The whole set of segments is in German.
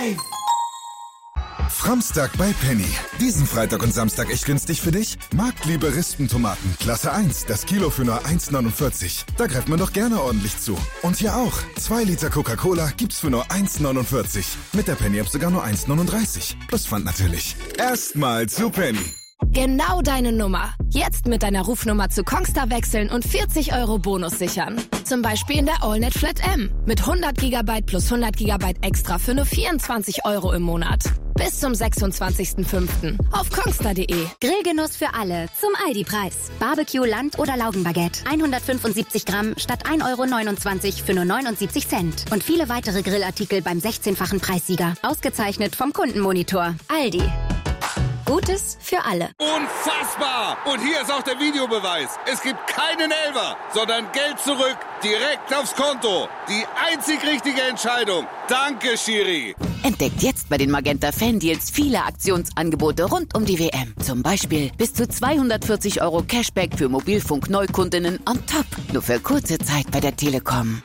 live! Framstag bei Penny. Diesen Freitag und Samstag echt günstig für dich? Marktliebe Rispentomaten, Klasse 1, das Kilo für nur 1,49. Da greift man doch gerne ordentlich zu. Und hier auch. 2 Liter Coca-Cola gibt's für nur 1,49. Mit der Penny-App sogar nur 1,39. Plus Pfand natürlich. Erstmal zu Penny. Genau deine Nummer. Jetzt mit deiner Rufnummer zu Kongstar wechseln und 40 € Bonus sichern. Zum Beispiel in der AllNet Flat M. Mit 100 GB plus 100 GB extra für nur 24 € im Monat. Bis zum 26.05. auf kongstar.de. Grillgenuss für alle zum Aldi-Preis. Barbecue, Land- oder Laugenbaguette. 175 Gramm statt 1,29 € für nur 79 Cent. Und viele weitere Grillartikel beim 16-fachen Preissieger. Ausgezeichnet vom Kundenmonitor. Aldi. Gutes für alle. Unfassbar! Und hier ist auch der Videobeweis. Es gibt keinen Elfer, sondern Geld zurück, direkt aufs Konto. Die einzig richtige Entscheidung. Danke, Schiri. Entdeckt jetzt bei den Magenta Fan-Deals viele Aktionsangebote rund um die WM. Zum Beispiel bis zu 240 € Cashback für Mobilfunk-Neukundinnen on top. Nur für kurze Zeit bei der Telekom.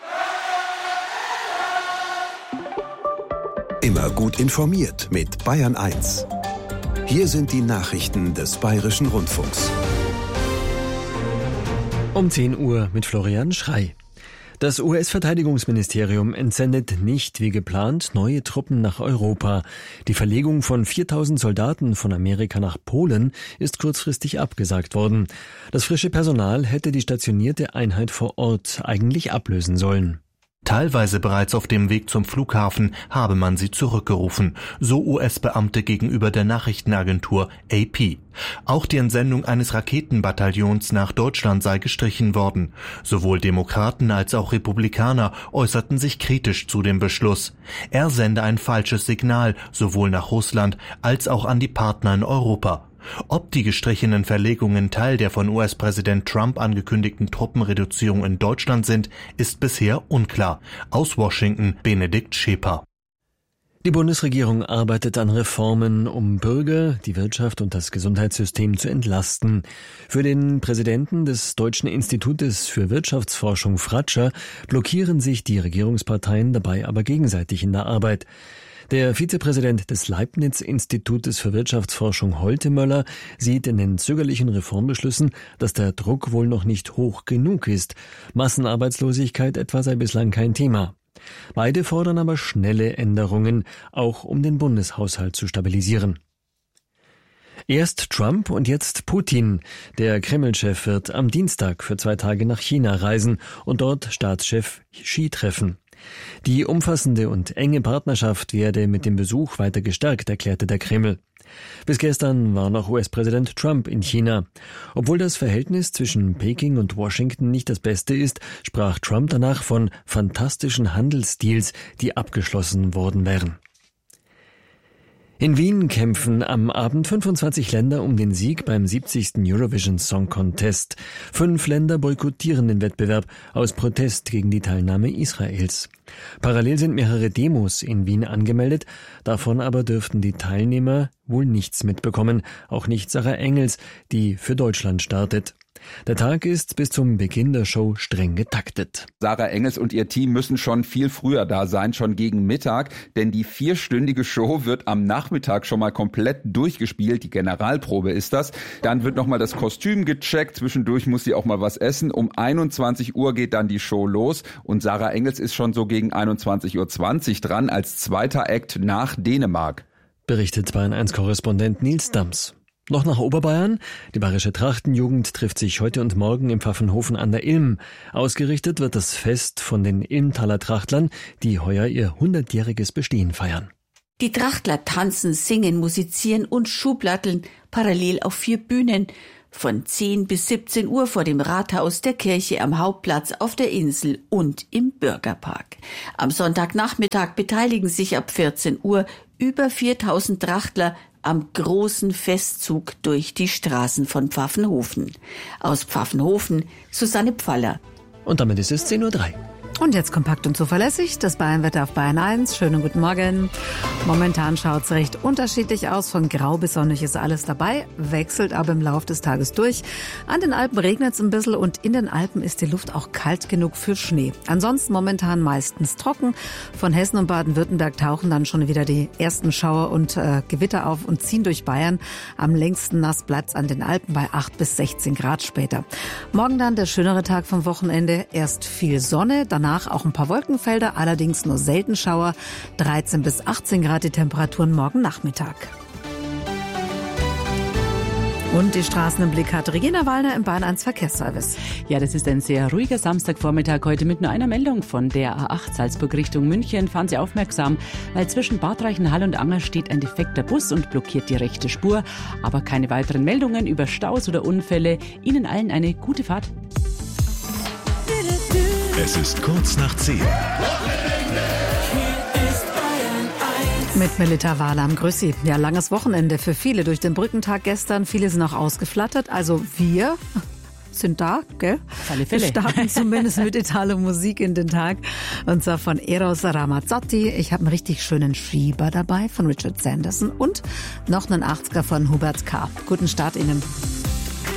Immer gut informiert mit Bayern 1. Hier sind die Nachrichten des Bayerischen Rundfunks. Um 10 Uhr mit Florian Schrey. Das US-Verteidigungsministerium entsendet nicht wie geplant neue Truppen nach Europa. Die Verlegung von 4.000 Soldaten von Amerika nach Polen ist kurzfristig abgesagt worden. Das frische Personal hätte die stationierte Einheit vor Ort eigentlich ablösen sollen. Teilweise bereits auf dem Weg zum Flughafen habe man sie zurückgerufen, so US-Beamte gegenüber der Nachrichtenagentur AP. Auch die Entsendung eines Raketenbataillons nach Deutschland sei gestrichen worden. Sowohl Demokraten als auch Republikaner äußerten sich kritisch zu dem Beschluss. Er sende ein falsches Signal, sowohl nach Russland als auch an die Partner in Europa. Ob die gestrichenen Verlegungen Teil der von US-Präsident Trump angekündigten Truppenreduzierung in Deutschland sind, ist bisher unklar. Aus Washington Benedikt Scheper. Die Bundesregierung arbeitet an Reformen, um Bürger, die Wirtschaft und das Gesundheitssystem zu entlasten. Für den Präsidenten des Deutschen Institutes für Wirtschaftsforschung Fratscher blockieren sich die Regierungsparteien dabei aber gegenseitig in der Arbeit. Der Vizepräsident des Leibniz-Institutes für Wirtschaftsforschung Holtemöller sieht in den zögerlichen Reformbeschlüssen, dass der Druck wohl noch nicht hoch genug ist. Massenarbeitslosigkeit etwa sei bislang kein Thema. Beide fordern aber schnelle Änderungen, auch um den Bundeshaushalt zu stabilisieren. Erst Trump und jetzt Putin. Der Kreml-Chef wird am Dienstag für 2 Tage nach China reisen und dort Staatschef Xi treffen. Die umfassende und enge Partnerschaft werde mit dem Besuch weiter gestärkt, erklärte der Kreml. Bis gestern war noch US-Präsident Trump in China. Obwohl das Verhältnis zwischen Peking und Washington nicht das beste ist, sprach Trump danach von fantastischen Handelsdeals, die abgeschlossen worden wären. In Wien kämpfen am Abend 25 Länder um den Sieg beim 70. Eurovision Song Contest. 5 Länder boykottieren den Wettbewerb aus Protest gegen die Teilnahme Israels. Parallel sind mehrere Demos in Wien angemeldet, davon aber dürften die Teilnehmer wohl nichts mitbekommen, auch nicht Sarah Engels, die für Deutschland startet. Der Tag ist bis zum Beginn der Show streng getaktet. Sarah Engels und ihr Team müssen schon viel früher da sein, schon gegen Mittag, denn die 4-stündige Show wird am Nachmittag schon mal komplett durchgespielt. Die Generalprobe ist das. Dann wird nochmal das Kostüm gecheckt. Zwischendurch muss sie auch mal was essen. Um 21 Uhr geht dann die Show los und Sarah Engels ist schon so gegen 21.20 Uhr dran als zweiter Act nach Dänemark. Berichtet Bayern 1-Korrespondent Nils Dams. Noch nach Oberbayern. Die bayerische Trachtenjugend trifft sich heute und morgen im Pfaffenhofen an der Ilm. Ausgerichtet wird das Fest von den Ilmtaler Trachtlern, die heuer ihr 100-jähriges Bestehen feiern. Die Trachtler tanzen, singen, musizieren und schublatteln parallel auf 4 Bühnen. Von 10 bis 17 Uhr vor dem Rathaus, der Kirche, am Hauptplatz, auf der Insel und im Bürgerpark. Am Sonntagnachmittag beteiligen sich ab 14 Uhr über 4.000 Trachtler am großen Festzug durch die Straßen von Pfaffenhofen. Aus Pfaffenhofen, Susanne Pfaller. Und damit ist es 10:03 Uhr. Und jetzt kompakt und zuverlässig das Bayernwetter auf Bayern 1. Schönen guten Morgen. Momentan schaut es recht unterschiedlich aus. Von grau bis sonnig ist alles dabei, wechselt aber im Laufe des Tages durch. An den Alpen regnet es ein bisschen und in den Alpen ist die Luft auch kalt genug für Schnee. Ansonsten momentan meistens trocken. Von Hessen und Baden-Württemberg tauchen dann schon wieder die ersten Schauer und Gewitter auf und ziehen durch Bayern. Am längsten nass bleibt's an den Alpen bei 8 bis 16 Grad später. Morgen dann der schönere Tag vom Wochenende. Erst viel Sonne, danach auch ein paar Wolkenfelder, allerdings nur selten Schauer. 13 bis 18 Grad die Temperaturen morgen Nachmittag. Und die Straßen im Blick hat Regina Wallner im Bahn 1 Verkehrsservice. Ja, das ist ein sehr ruhiger Samstagvormittag heute mit nur einer Meldung von der A8 Salzburg Richtung München. Fahren Sie aufmerksam, weil zwischen Bad Reichenhall und Anger steht ein defekter Bus und blockiert die rechte Spur. Aber keine weiteren Meldungen über Staus oder Unfälle. Ihnen allen eine gute Fahrt. Es ist kurz nach 10. Mit Melita Wahlam. Grüß Sie. Ja, langes Wochenende für viele durch den Brückentag gestern. Viele sind auch ausgeflattert. Also wir sind da, gell? Auf alle Fälle. Wir starten zumindest mit Italo-Musik in den Tag. Und zwar von Eros Ramazzotti. Ich habe einen richtig schönen Schieber dabei von Richard Sanderson und noch einen 80er von Hubert K. Guten Start Ihnen.